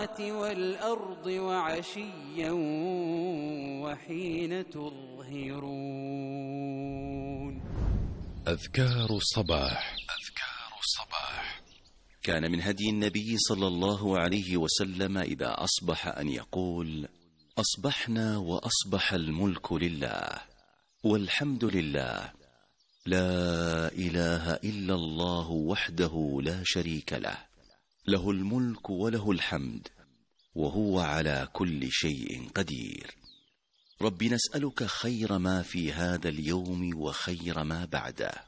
والأرض وعشيا وحين تظهرون. أذكار الصباح. كان من هدي النبي صلى الله عليه وسلم إذا أصبح أن يقول: أصبحنا وأصبح الملك لله والحمد لله، لا إله إلا الله وحده لا شريك له، له الملك وله الحمد وهو على كل شيء قدير. رب نسألك خير ما في هذا اليوم وخير ما بعده،